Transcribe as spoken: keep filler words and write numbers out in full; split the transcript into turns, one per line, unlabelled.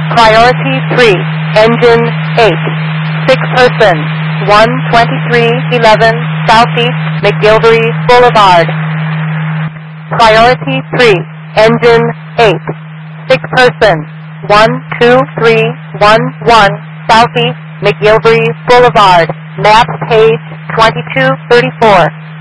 Priority three, engine eight. Six persons, one twenty-three eleven Southeast McGilvery Boulevard. Priority three, engine eight. Six persons, one two three one one Southeast McGilvery Boulevard. Map page twenty-two thirty-four.